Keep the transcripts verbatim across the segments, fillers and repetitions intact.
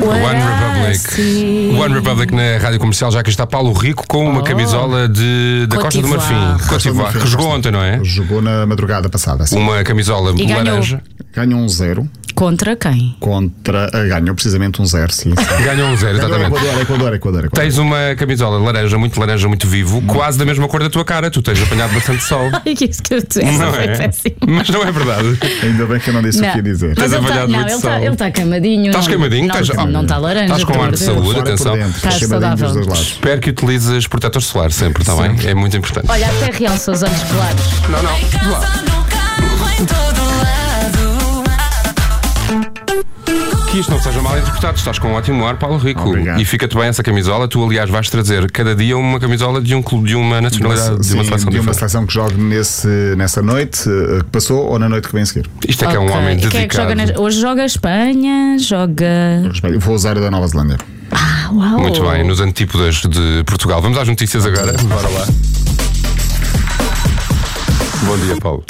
One Republic. One Republic na Rádio Comercial, já que está Paulo Rico com uma oh. camisola de, da Costa do Marfim, Costa d'Ivoire, que jogou ontem, não é? Jogou na madrugada passada. Sim. Uma camisola e laranja. Ganhou um zero. Contra quem? Contra. Uh, ganhou precisamente um zero, sim. sim. Ganhou um zero, exatamente. Equador, Equador, Equador, Equador. Tens uma camisola laranja, muito laranja, muito vivo, hum. quase da mesma cor da tua cara. Tu tens apanhado bastante sol. Ai, que isso que eu te não é? Péssimo. Mas não é verdade. Ainda bem que eu não disse não. o que ia dizer. Mas tens ele apanhado tá, muito não, sol. Ele está tá queimadinho. Estás queimadinho? Não, Tás, não, não está laranja. Estás com ar de saúde, atenção. Estás saudável. Espero que utilizes protetor solar sempre, está bem? É muito importante. Olha, até realça os olhos claros. Não, não. Lá. Que isto não seja mal interpretado, estás com um ótimo ar, Paulo Rico. Obrigado. E fica-te bem essa camisola. Tu, aliás, vais trazer cada dia uma camisola de um clube, de uma nacionalidade, de, sim, uma seleção de uma diferente. seleção que jogue nesse, nessa noite que passou ou na noite que vem a seguir. Isto é okay. que é um homem dedicado. Quem é que joga na... Hoje joga a Espanha, joga. Vou usar a da Nova Zelândia. Ah, uau! Muito bem, nos antípodas de Portugal. Vamos às notícias agora. Bora lá. Bom dia, Paulo.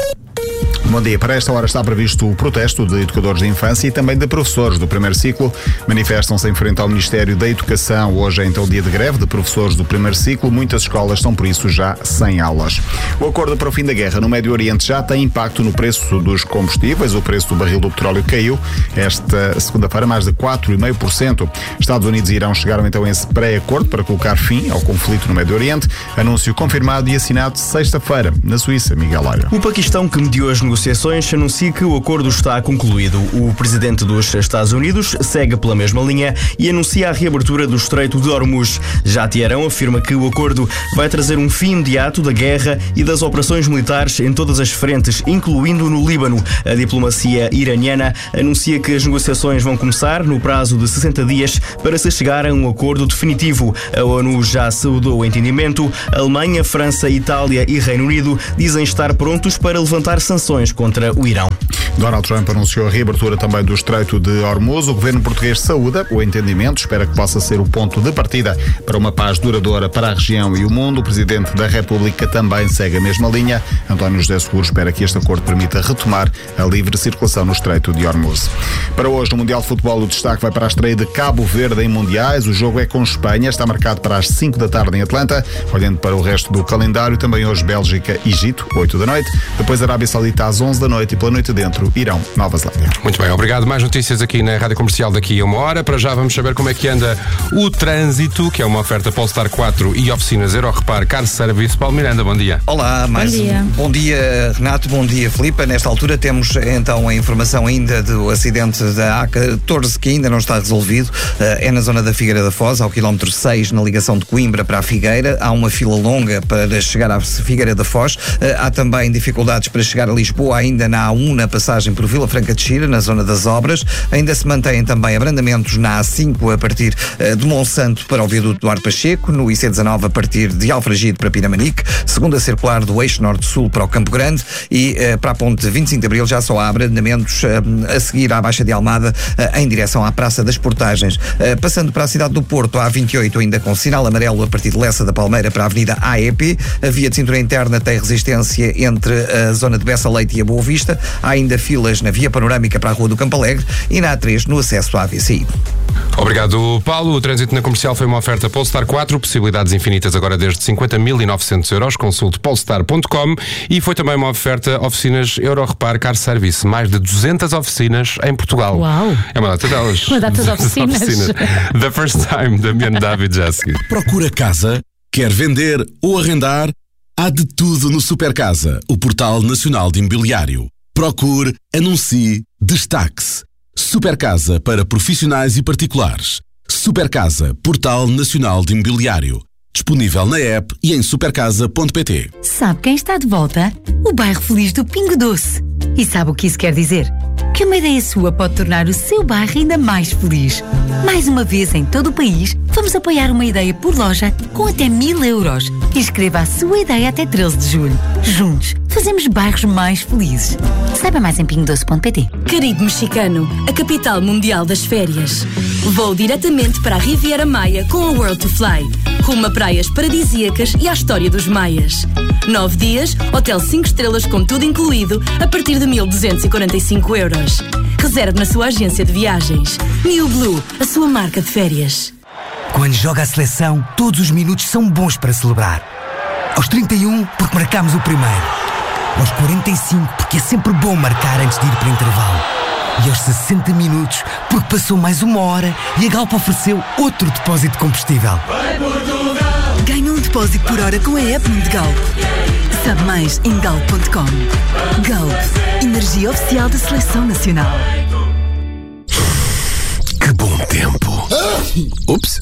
Bom dia. Para esta hora está previsto o protesto de educadores de infância e também de professores do primeiro ciclo. Manifestam-se em frente ao Ministério da Educação. Hoje é então dia de greve de professores do primeiro ciclo. Muitas escolas estão, por isso, já sem aulas. O acordo para o fim da guerra no Médio Oriente já tem impacto no preço dos combustíveis. O preço do barril do petróleo caiu esta segunda-feira mais de quatro vírgula cinco por cento. Estados Unidos e Irão chegaram então a esse pré-acordo para colocar fim ao conflito no Médio Oriente. Anúncio confirmado e assinado sexta-feira na Suíça. Miguel Laia. O Paquistão, que mediou as negociações, anuncia que o acordo está concluído. O presidente dos Estados Unidos segue pela mesma linha e anuncia a reabertura do Estreito de Hormuz. Já Teherão afirma que o acordo vai trazer um fim imediato da guerra e das operações militares em todas as frentes, incluindo no Líbano. A diplomacia iraniana anuncia que as negociações vão começar no prazo de sessenta dias para se chegar a um acordo definitivo. A ONU já saudou o entendimento. A Alemanha, França, Itália e Reino Unido dizem estar prontos para levantar sanções contra o Irão. Donald Trump anunciou a reabertura também do Estreito de Hormuz. O governo português saúda o entendimento, espera que possa ser o ponto de partida para uma paz duradoura para a região e o mundo. O Presidente da República também segue a mesma linha. António José Seguro espera que este acordo permita retomar a livre circulação no Estreito de Hormuz. Para hoje, no Mundial de Futebol, o destaque vai para a estreia de Cabo Verde em Mundiais. O jogo é com Espanha, está marcado para as cinco da tarde em Atlanta. Olhando para o resto do calendário, também hoje Bélgica, Egito, oito da noite. Depois Arábia Saudita às onze da noite e pela noite dentro, Irão, Nova Zelândia. Muito bem, obrigado. Mais notícias aqui na Rádio Comercial daqui a uma hora. Para já vamos saber como é que anda o trânsito, que é uma oferta Polestar quatro e oficinas Euro Repar Car Service. Paulo Miranda, bom dia. Olá, mais bom dia. Um, bom dia, Renato, bom dia, Filipe. Nesta altura temos então a informação ainda do acidente da A catorze que ainda não está resolvido. É na zona da Figueira da Foz, ao quilómetro seis, na ligação de Coimbra para a Figueira. Há uma fila longa para chegar à Figueira da Foz. Há também dificuldades para chegar a Lisboa, ainda na A um, na passagem por Vila Franca de Xira, na zona das obras. Ainda se mantêm também abrandamentos na A cinco a partir uh, de Monsanto para o viaduto do Ar Pacheco, no I C dezanove a partir de Alfragide para Pinamanique, segunda circular do eixo norte-sul para o Campo Grande e uh, para a ponte vinte e cinco de Abril já só há abrandamentos uh, a seguir à Baixa de Almada uh, em direção à Praça das Portagens. Uh, passando para a cidade do Porto, a A vinte e oito ainda com sinal amarelo a partir de Lessa da Palmeira para a Avenida A E P. A via de cintura interna tem resistência entre a zona de Bessa Leite e a Boa Vista. Há ainda filas na via panorâmica para a Rua do Campo Alegre e na A três no acesso à A V C I. Obrigado, Paulo. O trânsito na comercial foi uma oferta Polestar quatro, possibilidades infinitas agora desde cinquenta mil e novecentos euros. Consulte polestar ponto com e foi também uma oferta oficinas Euro Repar Car Service. Mais de duzentas oficinas em Portugal. Uau! É uma data delas. Uma data de oficinas. oficinas. The First Time, Damiano David Jasky. Procura casa? Quer vender ou arrendar? Há de tudo no Supercasa, o portal nacional de imobiliário. Procure, anuncie, destaque-se. Supercasa para profissionais e particulares. Supercasa, portal nacional de imobiliário. Disponível na app e em supercasa ponto pt. Sabe quem está de volta? O bairro feliz do Pingo Doce. E sabe o que isso quer dizer? Que uma ideia sua pode tornar o seu bairro ainda mais feliz. Mais uma vez em todo o país, vamos apoiar uma ideia por loja com até mil euros. Inscreva a sua ideia até treze de julho. Juntos, fazemos bairros mais felizes. Saiba mais em pingo doce ponto pt. Caribe Mexicano, a capital mundial das férias. Vou diretamente para a Riviera Maia com a World to Fly. Rumo a praias paradisíacas e à história dos maias. Nove dias, hotel cinco estrelas com tudo incluído, a partir de mil duzentos e quarenta e cinco euros. Reserve na sua agência de viagens. New Blue, a sua marca de férias. Quando joga a seleção, todos os minutos são bons para celebrar. Aos trinta e um, porque marcámos o primeiro. Aos quarenta e cinco, porque é sempre bom marcar antes de ir para o intervalo. E aos sessenta minutos, porque passou mais uma hora e a Galp ofereceu outro depósito de combustível. Ganha um depósito por hora com a app de Galp. Sabe mais em galp ponto com. Galp, energia oficial da Seleção Nacional. Que bom tempo. Ups.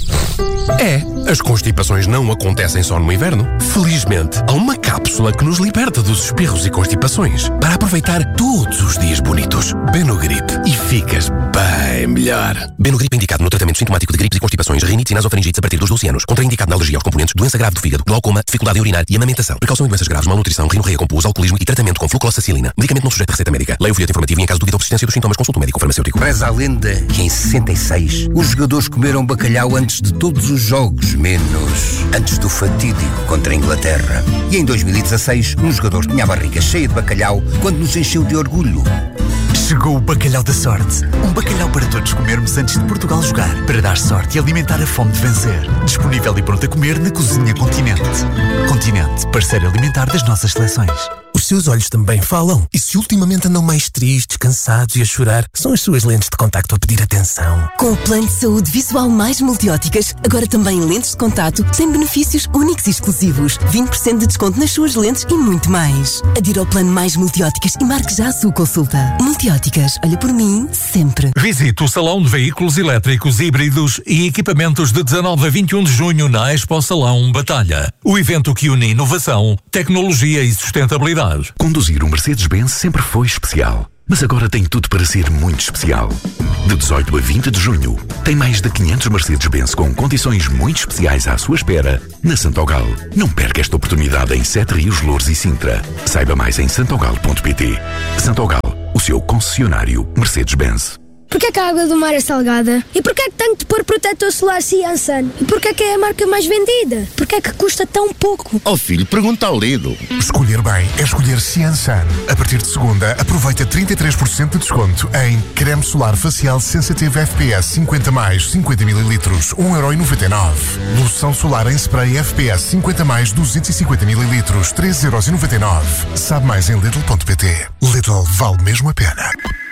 É, as constipações não acontecem só no inverno. Felizmente, há uma cápsula que nos liberta dos espirros e constipações para aproveitar todos os dias bonitos. Benogrip. E ficas bem melhor. Benogrip é indicado no tratamento sintomático de gripes e constipações, rinites e nasofaringites a partir dos doze anos. Contraindicado na alergia aos componentes, doença grave do fígado, glaucoma, dificuldade em urinar e amamentação. Precaução em doenças graves, malnutrição, rinorreia com pus, alcoolismo e tratamento com flucloxacilina. Medicamento não sujeito a receita médica. Leia o folheto informativo e em caso de dúvida ou persistência dos sintomas, consulte o médico farmacêutico. Reza a lenda que em sessenta e seis os jogadores comeram bacalhau antes de todos os jogos, menos antes do fatídico contra a Inglaterra. E em dois mil e dezasseis, um jogador tinha a barriga cheia de bacalhau quando nos encheu de orgulho. Chegou o bacalhau da sorte. Um bacalhau para todos comermos antes de Portugal jogar, para dar sorte e alimentar a fome de vencer. Disponível e pronto a comer na Cozinha Continente. Continente, parceiro alimentar das nossas seleções. Os seus olhos também falam. E se ultimamente andam mais tristes, cansados e a chorar, são as suas lentes de contacto a pedir atenção. Com o plano de saúde visual mais multióticas, agora também lentes de contacto têm benefícios únicos e exclusivos. vinte por cento de desconto nas suas lentes e muito mais. Adira ao plano mais multióticas e marque já a sua consulta. Multióticas, olha por mim, sempre. Visite o Salão de Veículos Elétricos Híbridos e Equipamentos de dezanove a vinte e um de junho na Expo Salão Batalha. O evento que une inovação, tecnologia e sustentabilidade. Conduzir um Mercedes-Benz sempre foi especial, mas agora tem tudo para ser muito especial. De dezoito a vinte de junho, tem mais de quinhentos Mercedes-Benz com condições muito especiais à sua espera na Santogal. Não perca esta oportunidade em Sete Rios, Louros e Sintra. Saiba mais em santogal ponto pt. Santogal, o seu concessionário Mercedes-Benz. Porquê que a água do mar é salgada? E porquê que tenho de pôr protetor solar Ciansan? E porquê que é a marca mais vendida? Porquê que custa tão pouco? Oh filho, pergunta ao Lido. Escolher bem é escolher Ciansan. A partir de segunda, aproveita trinta e três por cento de desconto em creme solar facial Sensitive F P S cinquenta mais, cinquenta mililitros, um euro e noventa e nove. Loção solar em spray F P S cinquenta mais, duzentos e cinquenta mililitros, treze euros e noventa e nove. Sabe mais em Lidl ponto pt. Lidl vale mesmo a pena.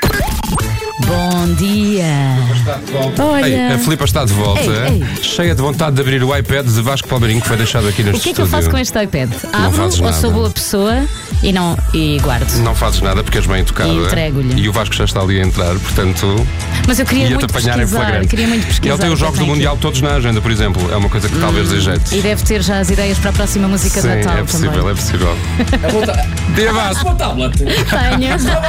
Bom dia. Olha. Ei, a Filipa está de volta, ei, ei. cheia de vontade de abrir o iPad de Vasco Palmeirinho que foi deixado aqui neste estúdio. O que é que estúdio. eu faço com este iPad? Abro ou nada. sou boa pessoa e, não, e guardo? Não fazes nada porque és bem educada. E entrego-lhe. E o Vasco já está ali a entrar, portanto. Mas eu queria muito pesquisar. Queria muito pesquisar. E ele tem os jogos do Mundial todos na agenda, por exemplo. É uma coisa que hum, talvez dê jeito. E deve ter já as ideias para a próxima música Sim, de Natal. é possível, também. é possível. Dia Vasco. Tenho.